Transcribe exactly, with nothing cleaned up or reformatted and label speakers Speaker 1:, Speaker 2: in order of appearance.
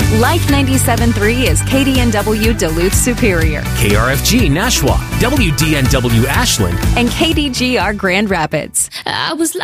Speaker 1: Life ninety-seven point three is K D N W Duluth Superior.
Speaker 2: K R F G Nashua, W D N W Ashland,
Speaker 1: and K D G R Grand Rapids.
Speaker 3: I was